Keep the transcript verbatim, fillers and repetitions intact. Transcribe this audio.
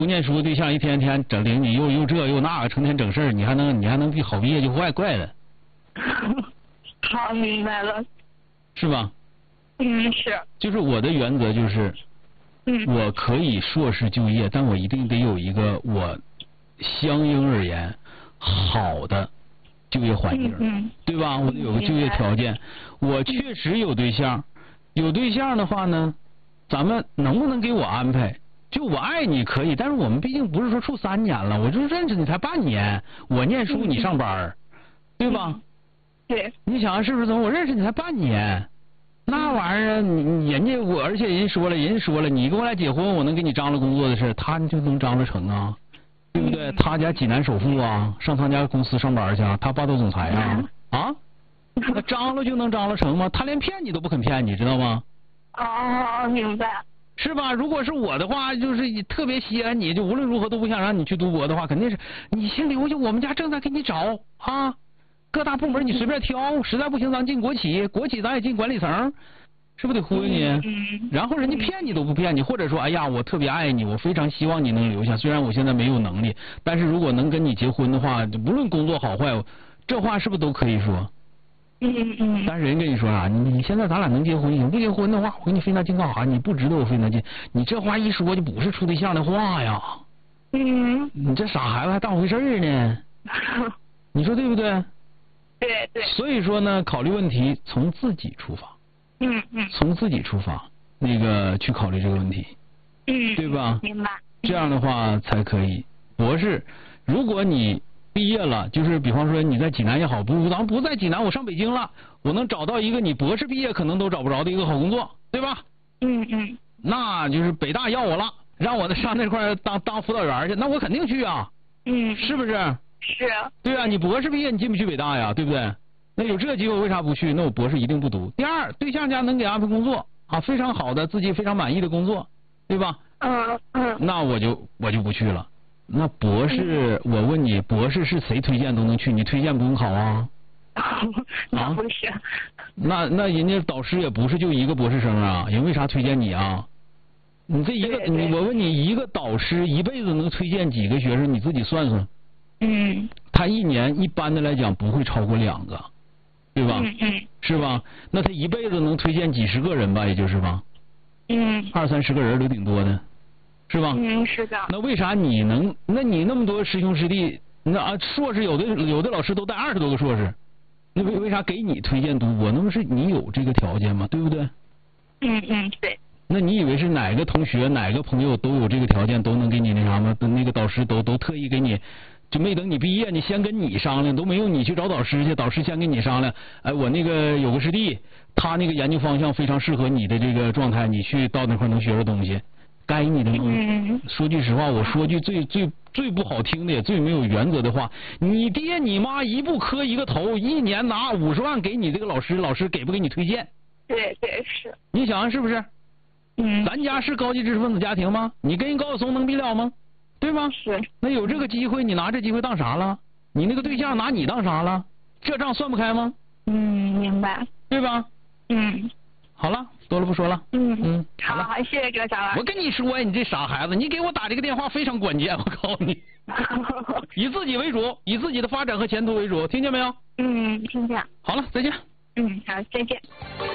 不念书对象一天天整领你又又这又那个，成天整事儿，你还能你还能好毕业就怪怪的。 好，明白了。 是吧？ 嗯，是。 就是我的原则就是， 嗯， 我可以硕士就业，但我一定得有一个我相应而言好的就业环境， 嗯嗯、 对吧？我得有个就业条件。我确实有对象，有对象的话呢，咱们能不能给我安排？就我爱你可以，但是我们毕竟不是说处三年了，我就认识你才半年，我念书你上班，对吧？ 对。 你想是不是？怎么我认识你才半年，那玩意儿你人家我，而且人说了，人说了，你跟我俩结婚，我能给你张罗工作的事，他就能张罗成啊，对不对？他家济南首富啊，上他家公司上班去，他霸道总裁啊啊，那张罗就能张罗成吗？他连骗你都不肯骗你，知道吗？ 哦，明白。 是吧？如果是我的话，就是特别稀罕你，就无论如何都不想让你去读博的话，肯定是你先留下，我们家正在给你找啊，各大部门你随便挑，实在不行咱进国企，国企咱也进管理层，是不是得忽悠你？ 嗯。 然后人家骗你都不骗你，或者说，哎呀，我特别爱你，我非常希望你能留下，虽然我现在没有能力，但是如果能跟你结婚的话，无论工作好坏，这话是不是都可以说？ 嗯嗯。 但是人跟你说啥、啊？你你现在咱俩能结婚，你不结婚的话，我给你费那劲干啥？你不值得我费那劲。你这话一说就不是处对象的话呀。 嗯。 你这傻孩子还当回事儿呢？你说对不对？ 对对。 所以说呢，考虑问题从自己出发。 嗯嗯。 从自己出发，那个去考虑这个问题。 嗯。 对吧？ 明白。 这样的话才可以。博士，如果你毕业了，就是比方说你在济南也好，不，咱不在济南，我上北京了，我能找到一个你博士毕业可能都找不着的一个好工作，对吧？ 嗯嗯。 那就是北大要我了，让我上那块当当辅导员去，那我肯定去啊。 嗯。 是不是？ 是。 对啊，你博士毕业你进不去北大呀，对不对？那有这机会为啥不去？那我博士一定不读。第二，对象家能给安排工作啊，非常好的，自己非常满意的工作，对吧？ 嗯嗯。 那我就我就不去了。那博士，我问你，博士是谁推荐都能去？你推荐不用考啊？ 那不是。 那那人家导师也不是就一个博士生啊，人为啥推荐你啊？你这一个，你我问你，一个导师一辈子能推荐几个学生？你自己算算。 嗯。 他一年一般的来讲不会超过两个，对吧？ 嗯嗯。 是吧？那他一辈子能推荐几十个人吧，也就是吧？ 嗯。 二三十个人都挺多的。是吧？ 嗯，是的。 那为啥你能？那你那么多师兄师弟，那啊硕士有的有的老师都带二十多个硕士，那为为啥给你推荐读博？那不是你有这个条件吗？对不对？ 嗯嗯，对。 那你以为是哪个同学、哪个朋友都有这个条件，都能给你那啥吗？那个导师都都特意给你，就没等你毕业，你先跟你商量，都没用你去找导师去，导师先跟你商量。哎，我那个有个师弟，他那个研究方向非常适合你的这个状态，你去到那块能学着东西。该你的吗？ 嗯、 说句实话，我说句最最最不好听的，也最没有原则的话，你爹你妈一步磕一个头，一年拿五十万给你这个老师，老师给不给你推荐？ 对对是。 你想想是不是？ 嗯。 咱家是高级知识分子家庭吗？你跟高晓松能比了吗？对吗？ 是。 那有这个机会，你拿这机会当啥了？你那个对象拿你当啥了？这账算不开吗？ 嗯，明白。 对吧？ 嗯。 好了，多了不说了。 嗯嗯， 好了，好，谢谢葛小老师。 我跟你说呀，你这傻孩子，你给我打这个电话非常关键，我告诉你，以自己为主，以自己的发展和前途为主，听见没有？ 嗯，听见。 好了，再见。 嗯，好，再见。